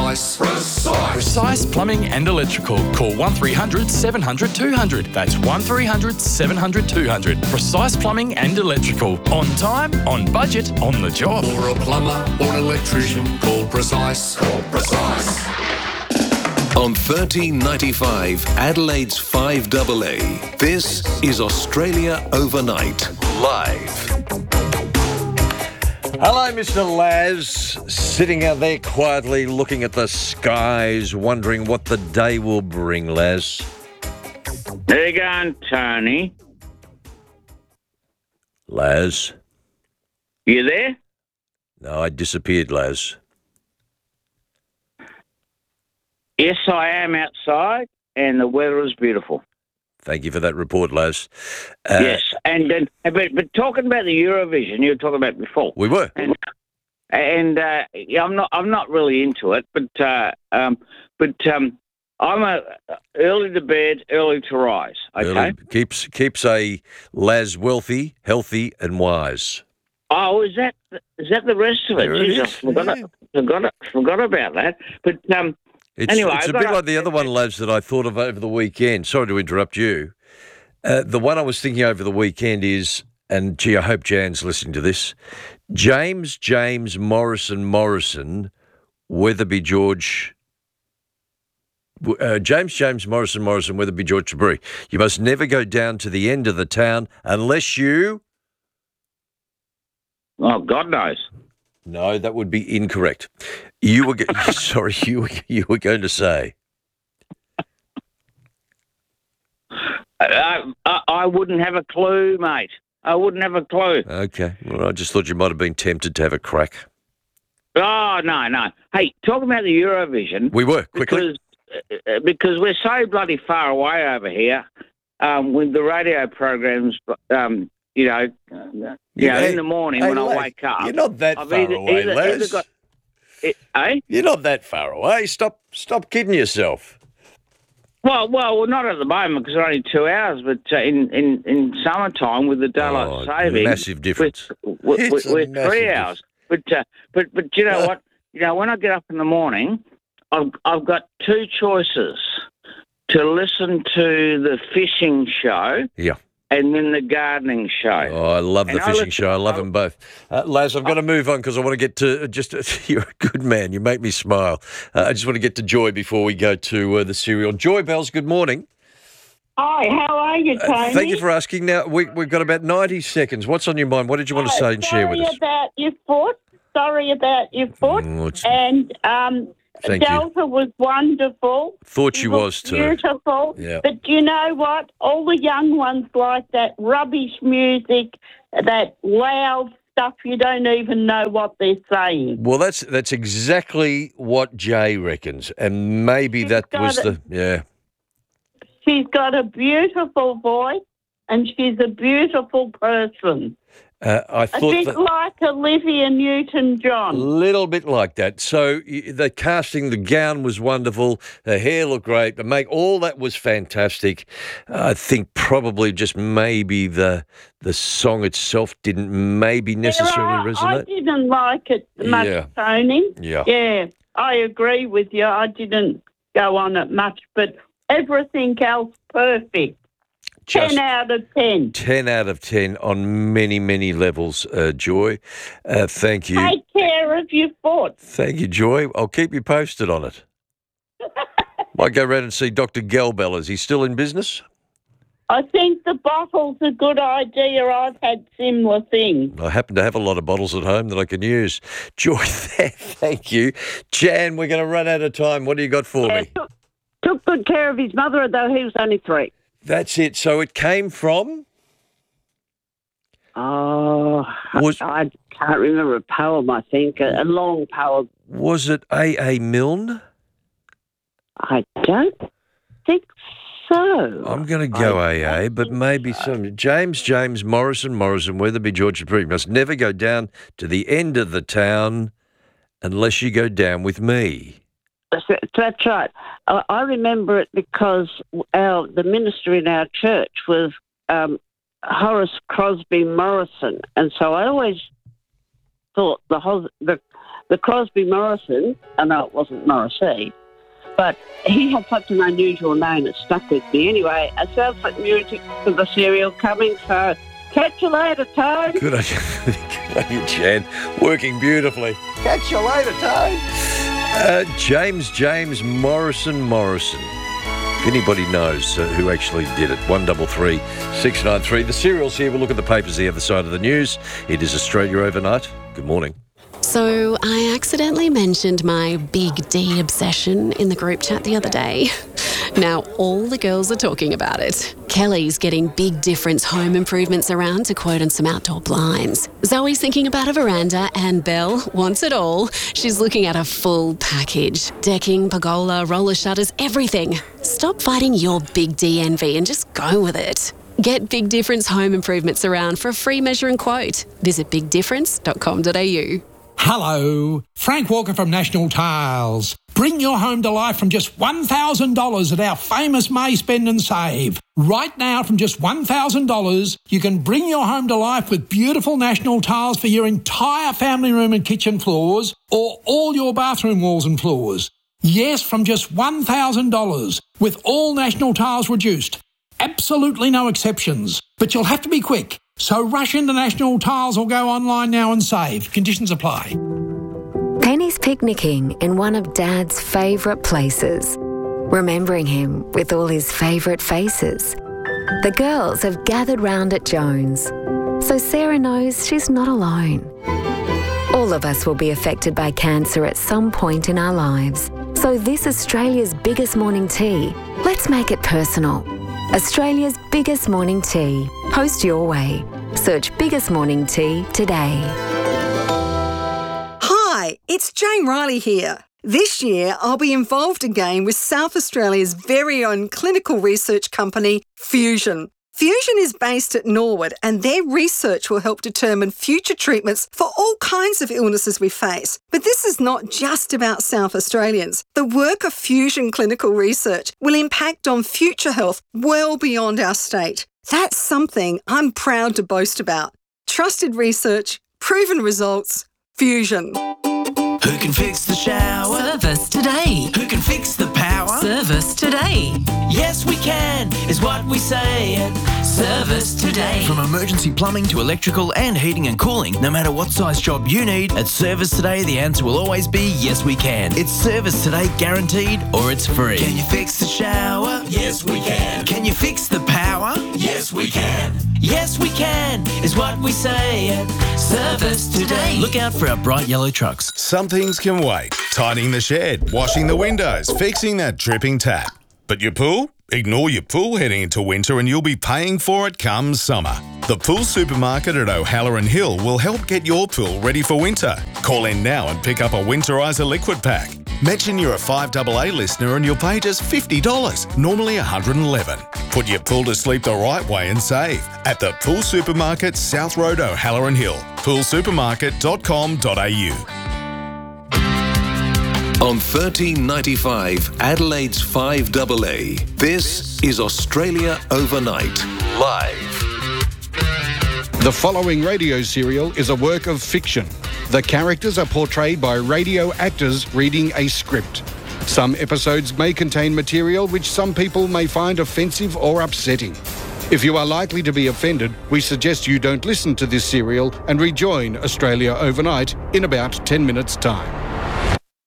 Precise. Precise Plumbing and Electrical. Call 1300 700 200. That's 1300 700 200. Precise Plumbing and Electrical. On time, on budget, on the job. For a plumber or an electrician, call Precise. On 1395 Adelaide's 5AA, this is Australia Overnight, live. Hello, Mr. Laz, sitting out there quietly looking at the skies, wondering what the day will bring, Laz. There you go, Tony. Laz? You there? No, I disappeared, Laz. Yes, I am outside, and the weather is beautiful. Thank you for that report, Laz. Yes, and but talking about the Eurovision, you were talking about before. We were. Yeah, I'm not really into it, but I'm a early to bed, early to rise. Okay, keeps a Laz wealthy, healthy, and wise. Oh, is that the rest of it? Jeez, I forgot about that. But anyway, it's a bit like the other one, Laz, that I thought of over the weekend. Sorry to interrupt you. The one I was thinking over the weekend is, and gee, I hope Jan's listening to this, James Morrison, Weatherby George. James Morrison, Weatherby George Tabri. You must never go down to the end of the town unless you... Oh, God knows. No, that would be incorrect. You were sorry. You were going to say. I wouldn't have a clue, mate. I wouldn't have a clue. Okay. Well, I just thought you might have been tempted to have a crack. Oh, no. Hey, talking about the Eurovision. We were, quickly. Because we're so bloody far away over here with the radio programs, in the morning when Laz, I wake up. You're not that far away, Laz. You're not that far away. Stop kidding yourself. Well, not at the moment because it's only 2 hours, but in summertime with the daylight saving, massive difference. We're 3 hours. But you know what? You know, when I get up in the morning, I've got two choices: to listen to the fishing show, and then the gardening show. Oh, I love the fishing show. I love them both. Laz, I've got to move on because I want to get to you're a good man. You make me smile. I just want to get to Joy before we go to the cereal. Joy Bells, good morning. Hi, how are you, Tony? Thank you for asking. Now, we've got about 90 seconds. What's on your mind? What did you want to say and share with us? Sorry about your foot. And Delta was wonderful. Thought she was too. Beautiful. Yeah. But you know what? All the young ones like that rubbish music, that loud stuff. You don't even know what they're saying. Well, that's exactly what Jay reckons, and maybe She's got a beautiful voice, and she's a beautiful person. I thought a bit like Olivia Newton-John. A little bit like that. So the casting, the gown was wonderful. Her hair looked great. The all that was fantastic. I think probably just maybe the song itself didn't maybe necessarily resonate. I didn't like it much, Tony. Yeah, I agree with you. I didn't go on it much, but everything else perfect. 10 out of 10. 10 out of 10 on many, many levels, Joy. Thank you. Take care of your foot. Thank you, Joy. I'll keep you posted on it. Might go round and see Dr. Gelbell. Is he still in business? I think the bottle's a good idea. I've had similar things. I happen to have a lot of bottles at home that I can use. Joy, thank you. Jan, we're going to run out of time. What do you got for me? Took good care of his mother, though he was only 3. That's it. So it came from? Oh, I can't remember a poem, I think. A long poem. Was it A.A. Milne? I don't think so. I'm going to go A.A., but maybe some. James Morrison, Weatherby George Tabri. Must never go down to the end of the town unless you go down with me. That's right. I remember it because the minister in our church was Horace Crosby Morrison, and so I always thought the the Crosby Morrison, I know it wasn't Morrissey, but he had such an unusual name, it stuck with me. Anyway, it sounds like music for the serial coming, so catch you later, Tone. Good on you, Jan. Working beautifully. Catch you later, Tone. James Morrison. If anybody knows who actually did it, 133 693. The serial's here. We'll look at the papers the other side of the news. It is Australia Overnight. Good morning. So I accidentally mentioned my Big D obsession in the group chat the other day. Now all the girls are talking about it. Kelly's getting Big Difference home improvements around to quote on some outdoor blinds. Zoe's thinking about a veranda and Belle wants it all. She's looking at a full package. Decking, pergola, roller shutters, everything. Stop fighting your Big D envy and just go with it. Get Big Difference home improvements around for a free measure and quote. Visit bigdifference.com.au. Hello, Frank Walker from National Tiles. Bring your home to life from just $1,000 at our famous May Spend and Save. Right now, from just $1,000, you can bring your home to life with beautiful National Tiles for your entire family room and kitchen floors or all your bathroom walls and floors. Yes, from just $1,000 with all National Tiles reduced. Absolutely no exceptions. But you'll have to be quick. So rush into National Tiles or go online now and save. Conditions apply. Penny's picnicking in one of Dad's favourite places, remembering him with all his favourite faces. The girls have gathered round at Jones, so Sarah knows she's not alone. All of us will be affected by cancer at some point in our lives. So this Australia's biggest morning tea, let's make it personal. Australia's biggest morning tea. Post your way. Search Biggest Morning Tea today. Hi, it's Jane Riley here. This year, I'll be involved again with South Australia's very own clinical research company, Fusion. Fusion is based at Norwood and their research will help determine future treatments for all kinds of illnesses we face. But this is not just about South Australians. The work of Fusion Clinical Research will impact on future health well beyond our state. That's something I'm proud to boast about. Trusted research, proven results, Fusion. Who can fix the shower? Service today. Who can fix the power? Service today. Yes, we can, is what we say at Service Today. From emergency plumbing to electrical and heating and cooling, no matter what size job you need, at Service Today, the answer will always be yes, we can. It's Service Today guaranteed or it's free. Can you fix the shower? Yes, we can. Can you fix the power? Yes, we can. Yes, we can, is what we say at Service Today. Look out for our bright yellow trucks. Some things can wait. Tidying the shed, washing the windows, fixing that dripping tap. But your pool? Ignore your pool heading into winter and you'll be paying for it come summer. The Pool Supermarket at O'Halloran Hill will help get your pool ready for winter. Call in now and pick up a Winterizer liquid pack. Mention you're a 5AA listener and you'll pay just $50, normally $111. Put your pool to sleep the right way and save at the Pool Supermarket, South Road, O'Halloran Hill. poolsupermarket.com.au. On 1395 Adelaide's 5AA, this is Australia Overnight, live. The following radio serial is a work of fiction. The characters are portrayed by radio actors reading a script. Some episodes may contain material which some people may find offensive or upsetting. If you are likely to be offended, we suggest you don't listen to this serial and rejoin Australia Overnight in about 10 minutes' time.